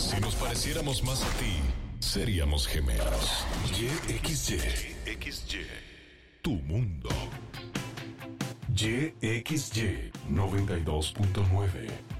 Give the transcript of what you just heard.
Si nos pareciéramos más a ti, seríamos gemelos. YXY. Tu mundo. YXY 92.9.